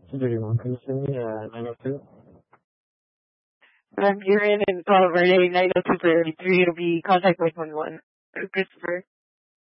Sudirman, can you send me 902? I'm here in Verde, 902 Prairie 3 will be contact 111. Christopher.